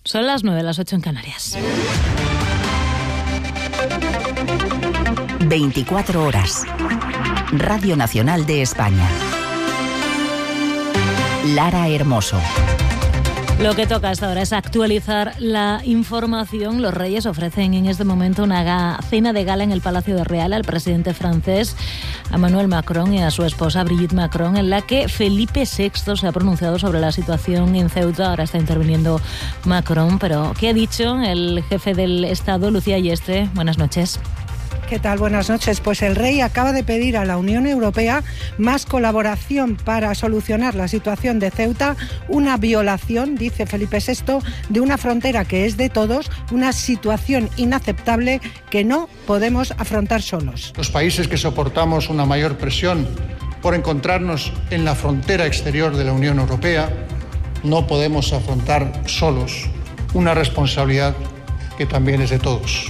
Son las 9, las 8 en Canarias. 24 horas. Radio Nacional de España. Lara Hermoso. Lo que toca hasta ahora es actualizar la información. Los Reyes ofrecen en este momento una cena de gala en el Palacio de Real al presidente francés, a Emmanuel Macron, y a su esposa Brigitte Macron, en la que Felipe VI se ha pronunciado sobre la situación en Ceuta. Ahora está interviniendo Macron, pero ¿qué ha dicho el jefe del Estado, Lucía Ayeste? Buenas noches. ¿Qué tal? Buenas noches. Pues el rey acaba de pedir a la Unión Europea más colaboración para solucionar la situación de Ceuta, una violación, dice Felipe VI, de una frontera que es de todos, una situación inaceptable que no podemos afrontar solos. Los países que soportamos una mayor presión por encontrarnos en la frontera exterior de la Unión Europea no podemos afrontar solos una responsabilidad que también es de todos.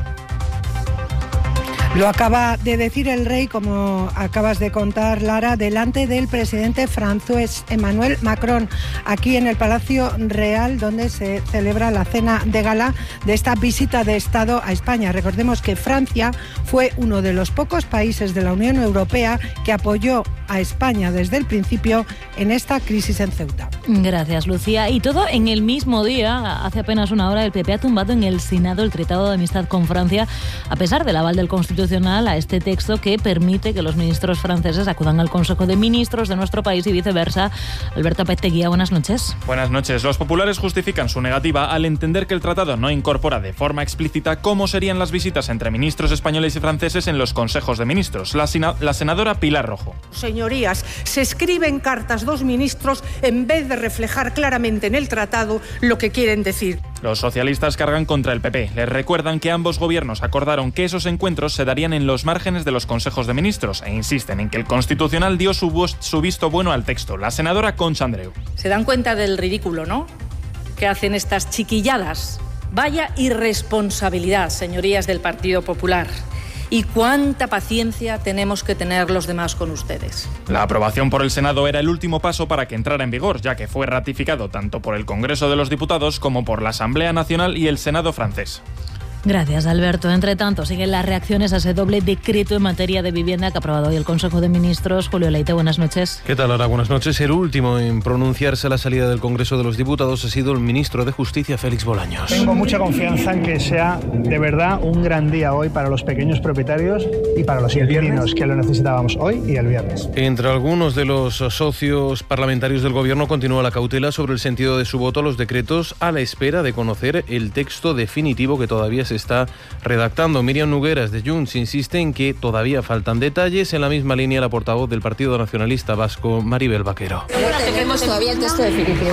Lo acaba de decir el rey, como acabas de contar, Lara, delante del presidente francés Emmanuel Macron, aquí en el Palacio Real, donde se celebra la cena de gala de esta visita de Estado a España. Recordemos que Francia fue uno de los pocos países de la Unión Europea que apoyó a España desde el principio en esta crisis en Ceuta. Gracias, Lucía. Y todo en el mismo día. Hace apenas una hora el PP ha tumbado en el Senado el Tratado de Amistad con Francia, a pesar del aval del Constitucional a este texto que permite que los ministros franceses acudan al Consejo de Ministros de nuestro país y viceversa. Alberto Peteguía, buenas noches. Buenas noches. Los populares justifican su negativa al entender que el tratado no incorpora de forma explícita cómo serían las visitas entre ministros españoles y franceses en los consejos de ministros. La senadora Pilar Rojo. Señorías, se escriben cartas dos ministros en vez de reflejar claramente en el tratado lo que quieren decir. Los socialistas cargan contra el PP. Les recuerdan que ambos gobiernos acordaron que esos encuentros se darían en los márgenes de los consejos de ministros e insisten en que el Constitucional dio su visto bueno al texto. La senadora Concha Andreu. Se dan cuenta del ridículo, ¿no?, que hacen estas chiquilladas. Vaya irresponsabilidad, señorías del Partido Popular. ¿Y cuánta paciencia tenemos que tener los demás con ustedes? La aprobación por el Senado era el último paso para que entrara en vigor, ya que fue ratificado tanto por el Congreso de los Diputados como por la Asamblea Nacional y el Senado francés. Gracias, Alberto. Entre tanto, siguen las reacciones a ese doble decreto en materia de vivienda que ha aprobado hoy el Consejo de Ministros. Julio Leite, buenas noches. ¿Qué tal, Lara? Buenas noches. El último en pronunciarse a la salida del Congreso de los Diputados ha sido el ministro de Justicia, Félix Bolaños. Tengo mucha confianza en que sea de verdad un gran día hoy para los pequeños propietarios y para los inquilinos, que lo necesitábamos hoy y el viernes. Entre algunos de los socios parlamentarios del Gobierno continúa la cautela sobre el sentido de su voto a los decretos a la espera de conocer el texto definitivo que todavía se está redactando. Miriam Nogueras de Junts insiste en que todavía faltan detalles. En la misma línea, la portavoz del Partido Nacionalista Vasco, Maribel Vaquero. Tenemos todavía el texto definitivo.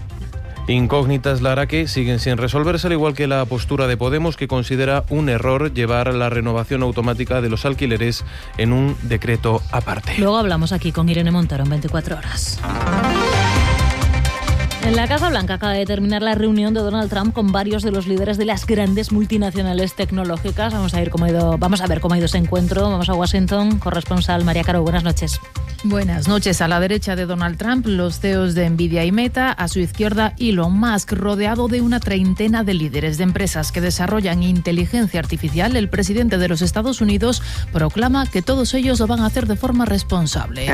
Incógnitas, Lara, que siguen sin resolverse, al igual que la postura de Podemos, que considera un error llevar la renovación automática de los alquileres en un decreto aparte. Luego hablamos aquí con Irene Montero en 24 horas. En la Casa Blanca acaba de terminar la reunión de Donald Trump con varios de los líderes de las grandes multinacionales tecnológicas. Vamos a ver cómo ha ido ese encuentro. Vamos a Washington. Corresponsal María Caro, buenas noches. Buenas noches. A la derecha de Donald Trump, los CEOs de Nvidia y Meta; a su izquierda, Elon Musk, rodeado de una treintena de líderes de empresas que desarrollan inteligencia artificial. El presidente de los Estados Unidos proclama que todos ellos lo van a hacer de forma responsable.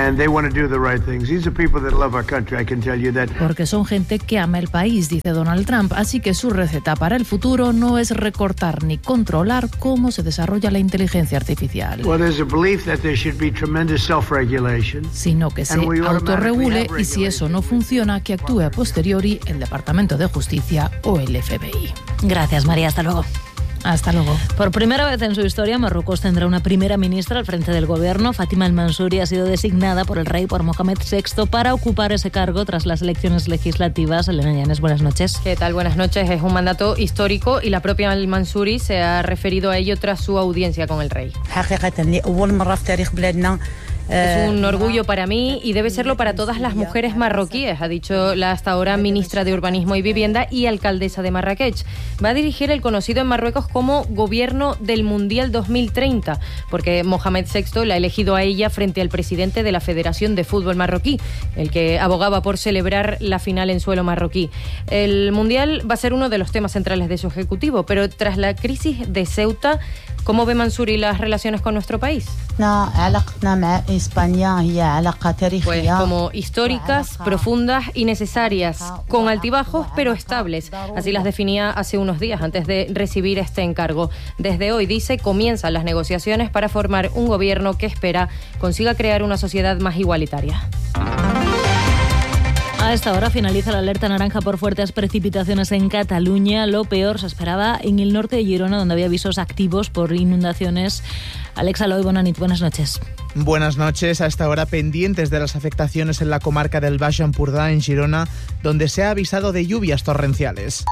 Porque son gente que ama el país, dice Donald Trump, así que su receta para el futuro no es recortar ni controlar cómo se desarrolla la inteligencia artificial, sino que se autorregule y, si eso no funciona, que actúe a posteriori el Departamento de Justicia o el FBI. Gracias, María. Hasta luego. Hasta luego. Por primera vez en su historia, Marruecos tendrá una primera ministra al frente del gobierno. Fátima al-Mansouri ha sido designada por el rey, por Mohamed VI, para ocupar ese cargo tras las elecciones legislativas. Elena Llanes, buenas noches. ¿Qué tal? Buenas noches. Es un mandato histórico y la propia al-Mansouri se ha referido a ello tras su audiencia con el rey. Es un orgullo para mí y debe serlo para todas las mujeres marroquíes, ha dicho la hasta ahora ministra de Urbanismo y Vivienda y alcaldesa de Marrakech. Va a dirigir el conocido en Marruecos como Gobierno del Mundial 2030, porque Mohamed VI la ha elegido a ella frente al presidente de la Federación de Fútbol marroquí, el que abogaba por celebrar la final en suelo marroquí. El Mundial va a ser uno de los temas centrales de su ejecutivo, pero tras la crisis de Ceuta, ¿cómo ve Mansouri las relaciones con nuestro país? Pues como históricas, profundas y necesarias, con altibajos pero estables. Así las definía hace unos días antes de recibir este encargo. Desde hoy, dice, comienzan las negociaciones para formar un gobierno que espera consiga crear una sociedad más igualitaria. A esta hora finaliza la alerta naranja por fuertes precipitaciones en Cataluña. Lo peor se esperaba en el norte de Girona, donde había avisos activos por inundaciones. Alex Aloy, buenas noches. Buenas noches. A esta hora pendientes de las afectaciones en la comarca del Baix Empordà, en Girona, donde se ha avisado de lluvias torrenciales.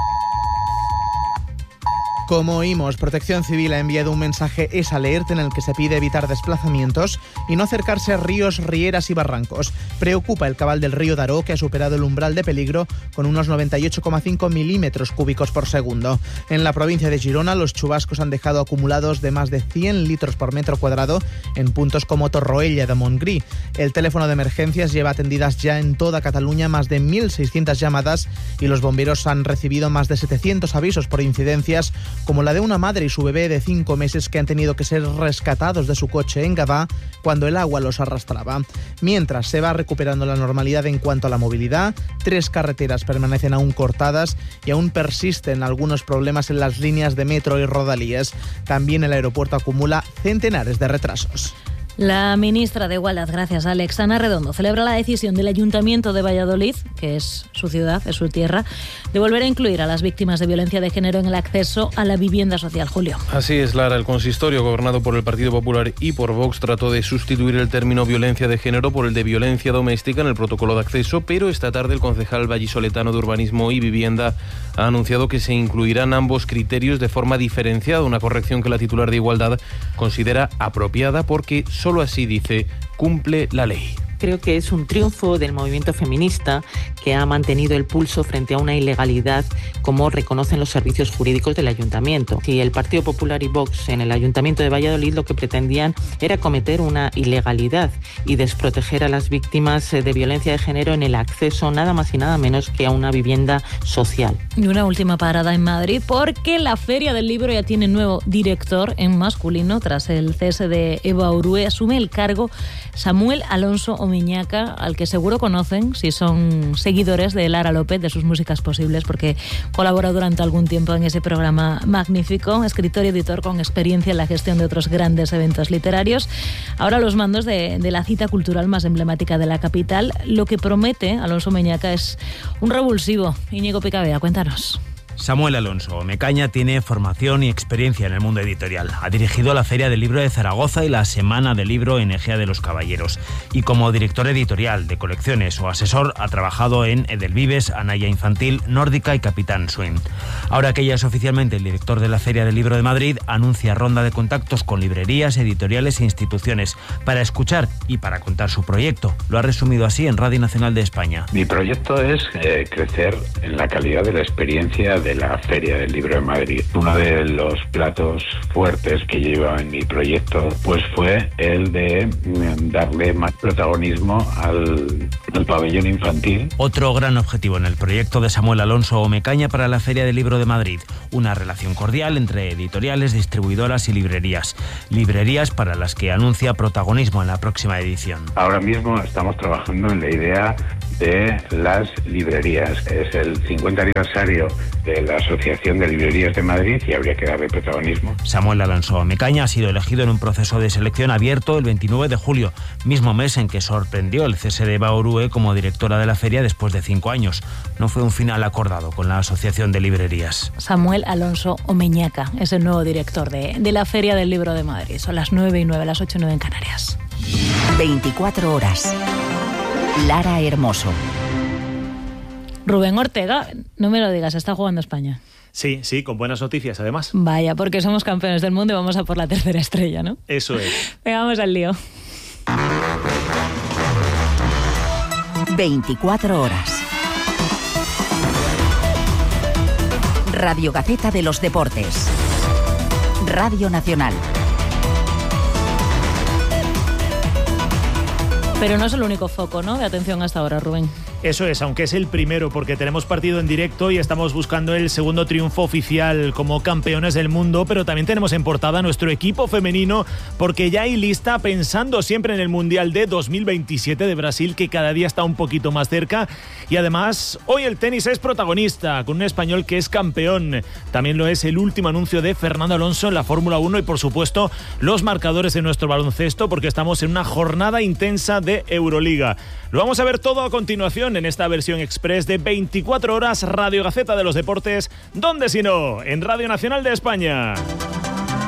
Como oímos, Protección Civil ha enviado un mensaje alert en el que se pide evitar desplazamientos y no acercarse a ríos, rieras y barrancos. Preocupa el cabal del río Daró, que ha superado el umbral de peligro con unos 98,5 milímetros cúbicos por segundo. En la provincia de Girona, los chubascos han dejado acumulados de más de 100 litros por metro cuadrado en puntos como Torroella de Montgrí. El teléfono de emergencias lleva atendidas ya en toda Cataluña más de 1.600 llamadas y los bomberos han recibido más de 700 avisos por incidencias, como la de una madre y su bebé de 5 meses que han tenido que ser rescatados de su coche en Gavà cuando el agua los arrastraba. Mientras se va recuperando la normalidad en cuanto a la movilidad, 3 carreteras permanecen aún cortadas y aún persisten algunos problemas en las líneas de metro y rodalíes. También el aeropuerto acumula centenares de retrasos. La ministra de Igualdad, gracias Alex, Ana Redondo, celebra la decisión del Ayuntamiento de Valladolid, que es su ciudad, es su tierra, de volver a incluir a las víctimas de violencia de género en el acceso a la vivienda social. Julio. Así es, Lara. El consistorio, gobernado por el Partido Popular y por Vox, trató de sustituir el término violencia de género por el de violencia doméstica en el protocolo de acceso, pero esta tarde el concejal vallisoletano de Urbanismo y Vivienda ha anunciado que se incluirán ambos criterios de forma diferenciada, una corrección que la titular de Igualdad considera apropiada porque solo así, dice, cumple la ley. Creo que es un triunfo del movimiento feminista que ha mantenido el pulso frente a una ilegalidad, como reconocen los servicios jurídicos del ayuntamiento. Si el Partido Popular y Vox en el Ayuntamiento de Valladolid lo que pretendían era cometer una ilegalidad y desproteger a las víctimas de violencia de género en el acceso nada más y nada menos que a una vivienda social. Y una última parada en Madrid, porque la Feria del Libro ya tiene nuevo director en masculino. Tras el cese de Eva Orue, asume el cargo Samuel Alonso Omeñaca, al que seguro conocen si son seguidores de Lara López, de sus músicas posibles, porque colabora durante algún tiempo en ese programa magnífico, escritor y editor con experiencia en la gestión de otros grandes eventos literarios. Ahora los mandos de la cita cultural más emblemática de la capital. Lo que promete Alonso Omeñaca es un revulsivo. Íñigo Picabea, cuéntanos. Samuel Alonso Omecaña tiene formación y experiencia en el mundo editorial. Ha dirigido la Feria del Libro de Zaragoza y la Semana del Libro en Egea de los Caballeros. Y como director editorial de colecciones o asesor ha trabajado en Edelvives, Anaya Infantil, Nórdica y Capitán Swing. Ahora que ya es oficialmente el director de la Feria del Libro de Madrid, anuncia ronda de contactos con librerías, editoriales e instituciones para escuchar y para contar su proyecto. Lo ha resumido así en Radio Nacional de España. Mi proyecto es crecer en la calidad de la experiencia de la Feria del Libro de Madrid. Uno de los platos fuertes que lleva en mi proyecto pues fue el de darle más protagonismo al pabellón infantil. Otro gran objetivo en el proyecto de Samuel Alonso Omecaña para la Feria del Libro de Madrid, una relación cordial entre editoriales, distribuidoras y librerías. Librerías para las que anuncia protagonismo en la próxima edición. Ahora mismo estamos trabajando en la idea de las librerías. Es el 50 aniversario de la Asociación de Librerías de Madrid y habría que darle protagonismo. Samuel Alonso Omecaña ha sido elegido en un proceso de selección abierto el 29 de julio, mismo mes en que sorprendió el cese de Eva Orue como directora de la feria después de 5 años. No fue un final acordado con la Asociación de Librerías. Samuel Alonso Omeñaca es el nuevo director de la Feria del Libro de Madrid. Son las 9:09, las 8:09 en Canarias. 24 horas. Lara Hermoso. Rubén Ortega, no me lo digas, está jugando España. Sí, con buenas noticias además. Vaya, porque somos campeones del mundo y vamos a por la tercera estrella, ¿no? Eso es. Venga, vamos al lío. 24 horas. Radio Gaceta de los Deportes. Radio Nacional. Pero no es el único foco, ¿no?, de atención hasta ahora, Rubén. Eso es, aunque es el primero, porque tenemos partido en directo y estamos buscando el segundo triunfo oficial como campeones del mundo, pero también tenemos en portada nuestro equipo femenino, porque ya hay lista pensando siempre en el Mundial de 2027 de Brasil, que cada día está un poquito más cerca. Y además, hoy el tenis es protagonista, con un español que es campeón. También lo es el último anuncio de Fernando Alonso en la Fórmula 1 y, por supuesto, los marcadores de nuestro baloncesto, porque estamos en una jornada intensa de Euroliga. Lo vamos a ver todo a continuación en esta versión express de 24 horas Radio Gaceta de los Deportes. ¿Dónde si no? En Radio Nacional de España.